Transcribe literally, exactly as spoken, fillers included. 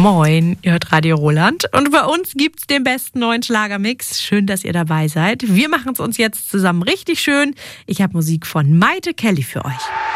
Moin, ihr hört Radio Roland und bei uns gibt's den besten neuen Schlagermix. Schön, dass ihr dabei seid. Wir machen es uns jetzt zusammen richtig schön. Ich habe Musik von Maite Kelly für euch.